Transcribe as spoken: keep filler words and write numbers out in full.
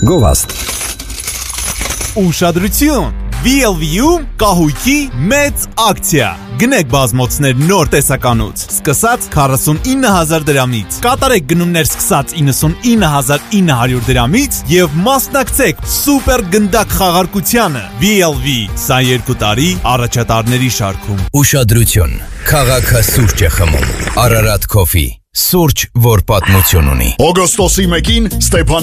Գովաստ։ Ուշադրություն! վի ել վի-ում կահույքի մեծ ակցիա։ Գնեք բազմոցներ նոր տեսականուց, սկսած քառասունինը հազար դրամից։ Կատարեք գնումներ սկսած իննսունինը հազար ինը հարյուր դրամից եւ մասնակցեք սուպեր գնդակ խաղարկությանը։ վի ել վի, քսաներկու տարի առաջատարների շարքում։ Ուշադրություն, քաղաքը սուրճ է խմում։ Արարատ Coffee, սուրճ, որ պատմություն ունի։ Օգոստոսի մեկին Ստեփան